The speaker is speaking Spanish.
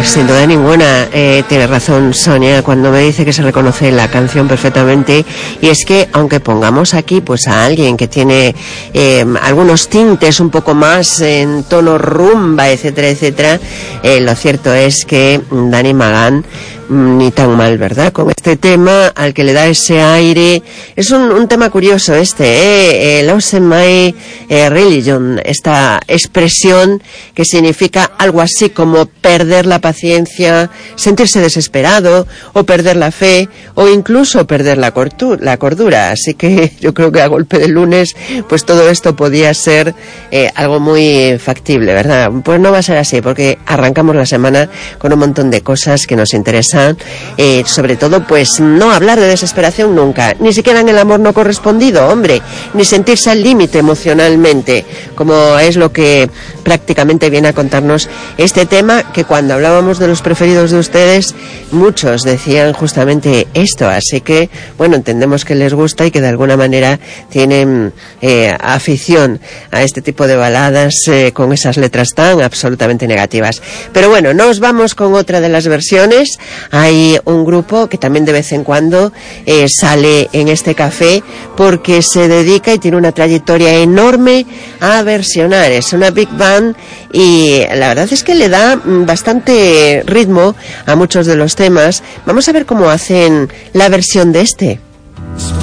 Sin duda ninguna, tiene razón Sonia cuando me dice que se reconoce la canción perfectamente, y es que aunque pongamos aquí pues a alguien que tiene algunos tintes un poco más en tono rumba, etcétera, etcétera, lo cierto es que Danny McGann ni tan mal, ¿verdad? Con este tema al que le da ese aire. Es un tema curioso Losing My Religion, esta expresión que significa algo así como perder la paciencia, sentirse desesperado, o perder la fe, o incluso perder la cordura. Así que yo creo que a golpe de lunes pues todo esto podía ser algo muy factible, ¿verdad? Pues no va a ser así, porque arrancamos la semana con un montón de cosas que nos interesan. Sobre todo pues no hablar de desesperación nunca, ni siquiera en el amor no correspondido, hombre, ni sentirse al límite emocionalmente, como es lo que prácticamente viene a contarnos este tema, que cuando hablábamos de los preferidos de ustedes muchos decían justamente esto. Así que bueno, entendemos que les gusta y que de alguna manera tienen afición a este tipo de baladas con esas letras tan absolutamente negativas. Pero bueno, nos vamos con otra de las versiones. Hay un grupo que también de vez en cuando sale en este café porque se dedica y tiene una trayectoria enorme a versionar. Es una big band y la verdad es que le da bastante ritmo a muchos de los temas. Vamos a ver cómo hacen la versión de este.